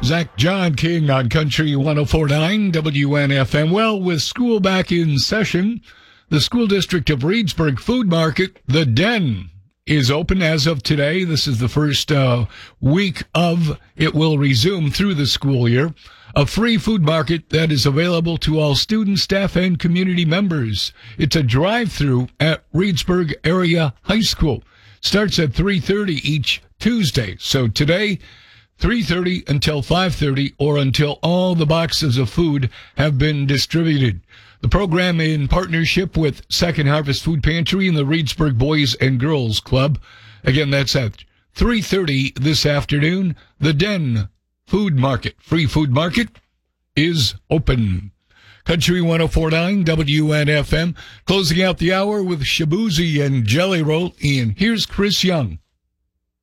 Zach John King on Country 104.9 WNFM. Well, with school back in session, the school district of Reedsburg Food Market, The Den, is open as of today. This is the first week of it will resume through the school year. A free food market that is available to all students, staff, and community members. It's a drive-through at Reedsburg Area High School. Starts at 3:30 each Tuesday. So today, 3:30 until 5:30 or until all the boxes of food have been distributed. The program in partnership with Second Harvest Food Pantry and the Reedsburg Boys and Girls Club. Again, that's at 3:30 this afternoon. The Den Food Market, free food market, is open. Country 104.9 WNFM, closing out the hour with Shabuzi and Jelly Roll. And here's Chris Young.